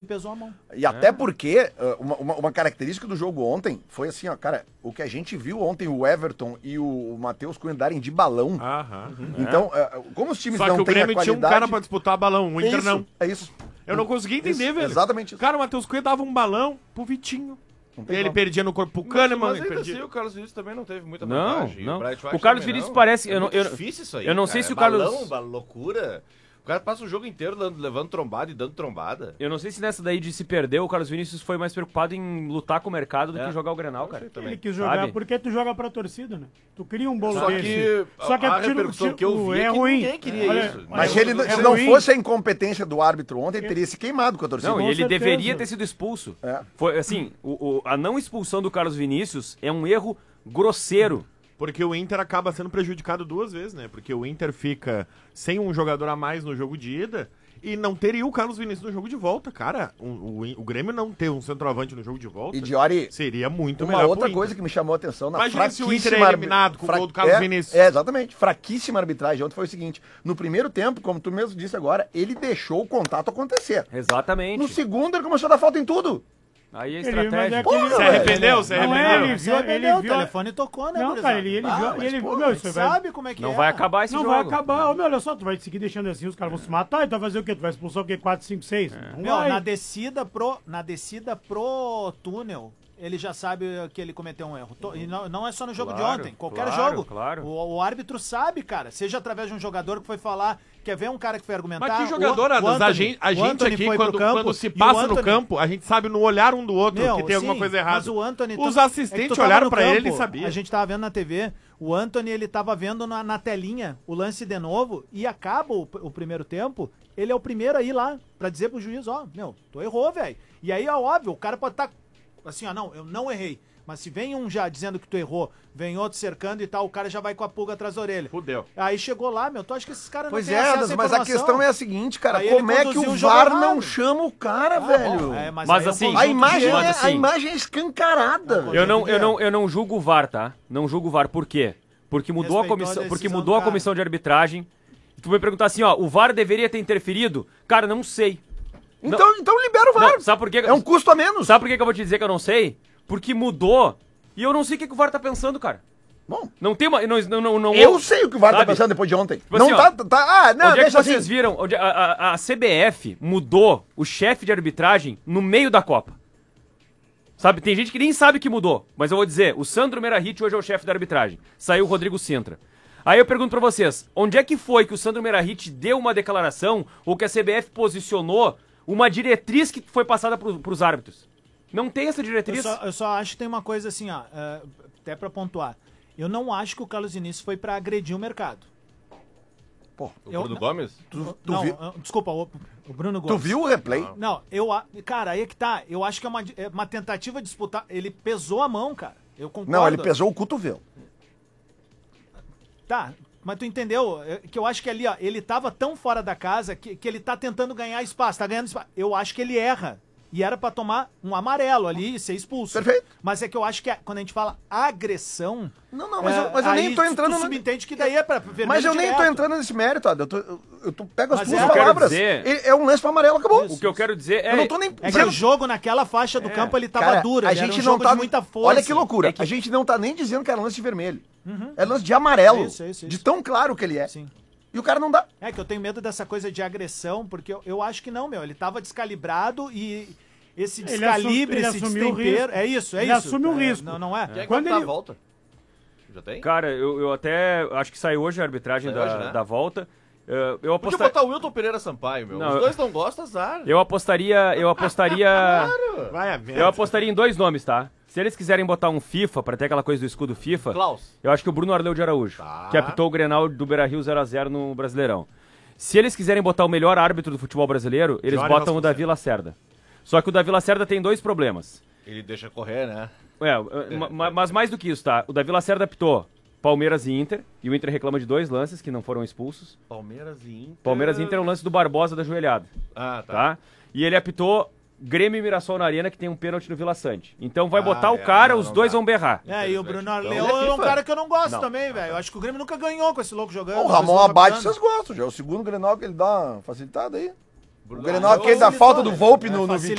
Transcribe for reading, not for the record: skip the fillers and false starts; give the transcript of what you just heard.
pesou a mão. E até porque uma característica do jogo ontem foi assim, ó, cara, o que a gente viu ontem, o Everton e o Matheus Cunha darem de balão. Então, como os times Só não que o têm Grêmio a qualidade... tinha um cara pra disputar balão, o Inter não. É isso. Eu não consegui entender, Isso, velho. exatamente isso. Cara, o Matheus Cunha dava um balão pro Vitinho. Não E tem ele como. perdia no corpo pro Kahneman. Mas ele ainda perdia... assim, o Carlos Vinícius também não teve muita Não, vantagem. não. Bright White O Carlos também Vinícius não. parece... É eu não, muito difícil isso aí, eu não sei cara. se o Carlos... Balão, uma loucura. O cara passa o jogo inteiro levando trombada e dando trombada. Eu não sei se nessa daí de se perder, o Carlos Vinícius foi mais preocupado em lutar com o mercado do que jogar o Grenal, cara. Ele quis jogar Sabe? porque tu joga pra torcida, né? Tu cria um bolo Só desse. que a repercussão que eu vi é que ruim. ninguém queria Olha, isso. Mas é se ruim. não fosse a incompetência do árbitro ontem, ele teria se queimado com a torcida. Não, e Com ele certeza. deveria ter sido expulso. É. Foi assim, a não expulsão do Carlos Vinícius é um erro grosseiro. Porque o Inter acaba sendo prejudicado duas vezes, né? Porque o Inter fica sem um jogador a mais no jogo de ida e não teria o Carlos Vinícius no jogo de volta, cara. O Grêmio não ter um centroavante no jogo de volta E Diori, seria muito uma melhor outra pro Inter. coisa que me chamou a atenção na Imagina se o fraquíssima Inter é eliminado com o gol do Carlos Vinícius. Exatamente. Fraquíssima arbitragem ontem foi o seguinte: no primeiro tempo, como tu mesmo disse agora, ele deixou o contato acontecer. Exatamente. No segundo, ele começou a dar falta em tudo. Aí é Ele- mas estratégia. é que ele- Se arrependeu? Se Não é, arrependeu? ele viu, ele o viu. telefone tocou, né, Não, gurizada? cara, ele viu. mas, Ele pô, meu, a isso gente vai. sabe como é que Não é. vai acabar esse Não jogo. vai acabar. Ô, meu, olha só, tu vai seguir deixando assim, os caras vão se matar, e tu vai fazer o quê? Tu vai expulsar o quê? 4, 5, 6? Não Meu, vai. na descida pro túnel, ele já sabe que ele cometeu um erro. E não é só no jogo de Claro, ontem, qualquer claro, jogo. claro. O árbitro sabe, cara. Seja através de um jogador que foi falar, quer ver um cara que foi argumentar. Mas que jogador, o Adams? Anthony- A o gente Anthony aqui, foi pro campo, quando se e o passa no Anthony- campo, a gente sabe no olhar um do outro Meu, que tem alguma sim, coisa errada. Mas o Anthony... Os é que assistentes tu tava olharam no pra ele e campo, ele sabia. A gente tava vendo na TV, o Anthony, ele tava vendo na telinha o lance de novo e acaba o primeiro tempo, ele é o primeiro a ir lá pra dizer pro juiz, ó, meu, tu errou, velho. E aí, é óbvio, o cara pode estar assim, ó, não, eu não errei. Mas se vem um já dizendo que tu errou, vem outro cercando e tal, o cara já vai com a pulga atrás da orelha. Fudeu. Aí chegou lá, meu, tu acha que esses caras não Pois têm é, acesso à Adams, mas a informação? questão é a seguinte, cara, Aí ele como é que conduziu o o jogo VAR errado. não chama o cara, velho? Mas Mas aí é um assim, conjunto A de imagem, erros. Mas a assim- imagem é escancarada. Eu não julgo o VAR, tá? Não julgo o VAR. Por quê? Porque mudou a Respeitou a comissão, porque decisão mudou do a cara. comissão de arbitragem. Tu vai perguntar assim, ó, o VAR deveria ter interferido? Cara, não sei. Então libera o VAR. Não, sabe por quê? É um custo a menos. Sabe por que que eu vou te dizer que eu não sei? Porque mudou e eu não sei o que que o VAR tá pensando, cara. Bom, Não tem uma... Não, eu sei o que o VAR tá sabe? pensando depois de ontem. Tipo Não assim, tá, ó, tá... Ah, não, onde é que deixa vocês assim. viram? A CBF mudou o chefe de arbitragem no meio da Copa. Sabe, tem gente que nem sabe que mudou. Mas eu vou dizer, o Sandro Merahit hoje é o chefe da arbitragem. Saiu o Rodrigo Sintra. Aí eu pergunto pra vocês, onde é que foi que o Sandro Merahit deu uma declaração ou que a CBF posicionou uma diretriz que foi passada pros árbitros? Não tem essa diretriz. Eu só acho que tem uma coisa assim, ó, até pra pontuar. Eu não acho que o Carlos Vinícius foi pra agredir o mercado. O Bruno Gomes? Tu Não, viu? Desculpa, o Bruno Gomes. Tu viu o replay? Não, cara, aí é que tá. Eu acho que é uma tentativa de disputar. Ele pesou a mão, cara. Eu concordo. Não, ele pesou o cotovelo. Tá, mas tu entendeu? Que eu acho que ali, ó, ele tava tão fora da casa que ele tá tentando ganhar espaço, tá ganhando espaço. Eu acho que ele erra. E era pra tomar um amarelo ali e ser expulso. Perfeito. Mas é que eu acho que quando a gente fala agressão... Não, mas eu nem tô entrando Tu no... subentende que daí é pra vermelho Mas eu nem tô direto. entrando nesse mérito, Ada. Eu pego as Mas tuas é, eu quero palavras. dizer- É um lance pra amarelo, acabou. O que eu quero dizer é... Eu não tô nem... É que o jogo naquela faixa do campo ele tava Cara, duro. a ele era gente um não jogo tá... de muita força. Olha que loucura. É que- A gente não tá nem dizendo que era lance de vermelho. É lance de amarelo. Isso. De tão claro que ele é. Sim. E o cara não dá. É que eu tenho medo dessa coisa de agressão, porque eu acho que não, meu. Ele tava descalibrado e esse Ele descalibre, ele esse assumiu o destempero... risco. É isso, Ele assume o risco. Não é? Quem é que Quando vai botar ele- a volta? Já tem? Cara, eu até acho que saiu hoje a arbitragem Saiu hoje, né? da volta. Eu Podia apostaria... botar o Wilton Pereira Sampaio, meu. Não, Os dois não gostam, azar. Eu apostaria Vai a merda. eu apostaria em dois nomes, tá? Se eles quiserem botar um FIFA, pra ter aquela coisa do escudo FIFA, Klaus. eu acho que o Bruno Arleu de Araújo, Tá. que apitou o Grenal do Beira-Rio 0x0 no Brasileirão. Se eles quiserem botar o melhor árbitro do futebol brasileiro, eles Jorge botam o Vasconcelos. Davi Lacerda. Só que o Davi Lacerda tem dois problemas. Ele deixa correr, né? Mas mais do que isso, tá? O Davi Lacerda apitou Palmeiras e Inter, e o Inter reclama de dois lances que não foram expulsos. Palmeiras e Inter. Palmeiras e Inter é o lance do Barbosa da joelhada, Ah, tá. tá? E ele apitou Grêmio e Mirassol na Arena, que tem um pênalti no Vila Sante. Então vai botar o cara, os dois vão berrar. É, e o Bruno Arleu Ele é é um FIFA. cara que eu não gosto Não. também, velho. Eu acho que o Grêmio nunca ganhou com esse louco jogando. O com Ramon esse louco Abate, jogando. vocês gostam. Já é o segundo Grenal que ele dá uma facilitada aí. O Bruno Grenal Arleu aquele da facilitou, falta do né? Volpe É, no facilitou.